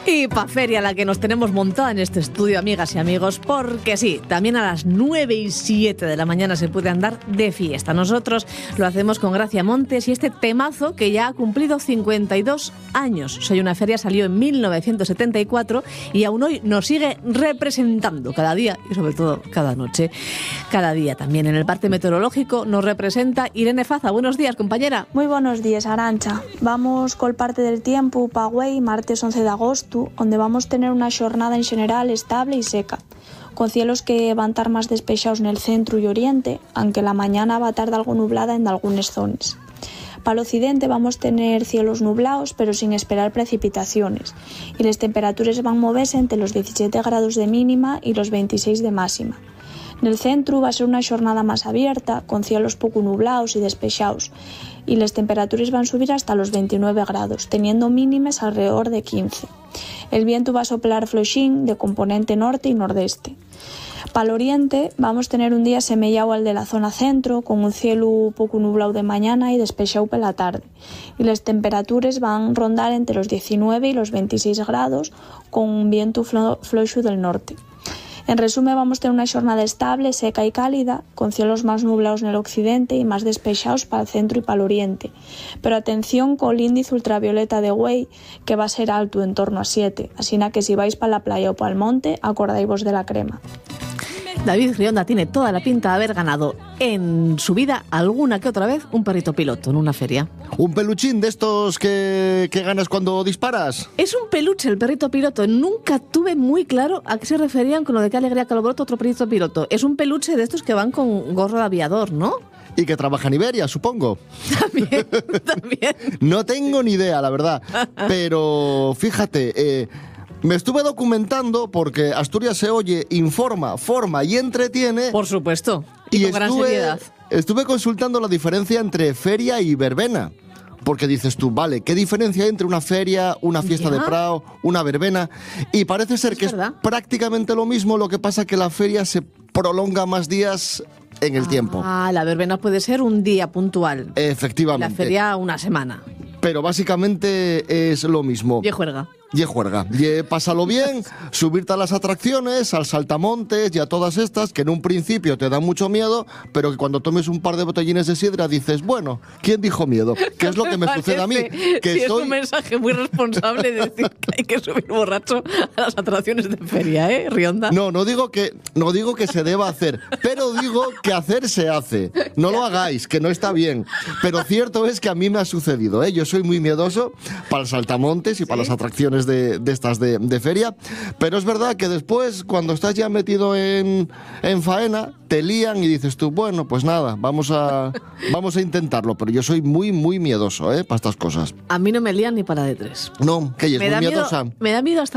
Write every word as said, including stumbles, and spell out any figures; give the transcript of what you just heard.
Y pa' feria la que nos tenemos montada en este estudio, amigas y amigos, porque sí, también a las nueve y siete de la mañana se puede andar de fiesta. Nosotros lo hacemos con Gracia Montes y este temazo que ya ha cumplido cincuenta y dos años. Soy una feria salió en mil novecientos setenta y cuatro y aún hoy nos sigue representando cada día y sobre todo cada noche. Cada día también en el parte meteorológico nos representa Irene Faza. Buenos días, compañera. Muy buenos días, Arancha. Vamos col parte del tiempo pa Güei, martes once de agosto, onde vamos tener una xornada en xeneral estable y seca, con cielos que van estar más despexados en el centro y oriente, aunque la mañana va a estar algo nublada en algunas zonas. Para el occidente vamos a tener cielos nublados, pero sin esperar precipitaciones, y las temperaturas van a moverse entre los diecisiete grados de mínima y los veintiséis de máxima. En el centro va a ser una jornada más abierta, con cielos poco nublados y despexados, y las temperaturas van a subir hasta los veintinueve grados, teniendo mínimas alrededor de quince. El viento va a soplar floxín de componente norte y nordeste. Para el oriente vamos a tener un día semellado al de la zona centro, con un cielo poco nublado de mañana y despexado por la tarde, y las temperaturas van a rondar entre los diecinueve y los veintiséis grados, con un viento flo- floxo del norte. En resumen, vamos a tener una jornada estable, seca y cálida, con cielos más nublados en el occidente y más despexados para el centro y para el oriente. Pero atención con el índice ultravioleta de Güei, que va a ser alto, en torno a siete. Así que si vais para la playa o para el monte, acordáis de la crema. David Rionda tiene toda la pinta de haber ganado en su vida alguna que otra vez un perrito piloto en una feria. ¿Un peluchín de estos que, que ganas cuando disparas? Es un peluche el perrito piloto. Nunca tuve muy claro a qué se referían con lo de qué alegría que lo broto otro perrito piloto. Es un peluche de estos que van con gorro de aviador, ¿no? Y que trabaja en Iberia, supongo. También, también. No tengo ni idea, la verdad. Pero fíjate, eh, me estuve documentando porque Asturias se oye, informa, forma y entretiene. Por supuesto. Y, Y con gran estuve, seriedad. estuve consultando la diferencia entre feria y verbena. Porque dices tú, vale, ¿qué diferencia hay entre una feria, una fiesta Ya. de Prado, una verbena? Y parece ser Es que verdad. es prácticamente lo mismo, lo que pasa que la feria se prolonga más días en el tiempo. Ah, la verbena puede ser un día puntual. Efectivamente. La feria una semana. Pero básicamente es lo mismo. Y juerga. Y juerga. Y pásalo bien, subirte a las atracciones, al saltamontes y a todas estas que en un principio te dan mucho miedo, pero que cuando tomes un par de botellines de sidra dices, bueno, ¿quién dijo miedo? ¿Qué es lo que me sucede a mí? Que sí, soy... es un mensaje muy responsable decir que hay que subir borracho a las atracciones de feria, ¿eh, Rionda? No, no digo que no digo que se deba hacer, pero digo que hacer se hace. No lo hagáis, que no está bien. Pero cierto es que a mí me ha sucedido, ¿eh? Yo soy muy miedoso para el saltamontes y para las atracciones de, de estas de, de feria, pero es verdad que después, cuando estás ya metido en, en faena, te lían y dices tú, bueno, pues nada, vamos a, vamos a intentarlo. Pero yo soy muy, muy miedoso, ¿eh? Para estas cosas. A mí no me lían ni para de tres. No, que ella es Me muy da miedo, miedosa. me da miedo hasta